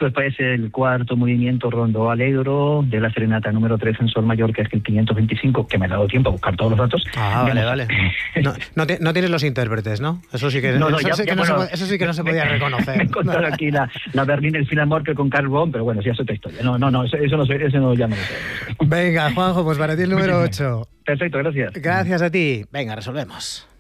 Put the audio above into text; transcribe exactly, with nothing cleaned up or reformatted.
Pues el cuarto movimiento Rondo Alegro de la serenata número tres en sol mayor, que es el quinientos veinticinco, que me ha dado tiempo a buscar todos los datos. Ah, vale, vale. No, no, te, no tienes los intérpretes, ¿no? Eso sí que no, no, eso, ya, sí que ya, no bueno, se, eso sí que no se podía me, reconocer. Me he encontrado aquí la, la Berliner Philharmoniker con Karl Böhm, pero bueno, sí, es otra historia. No, no, no, eso, eso, no, eso no, ya no lo sé. Venga, Juanjo, pues para ti el número ocho. Perfecto, gracias. Gracias a ti. Venga, resolvemos.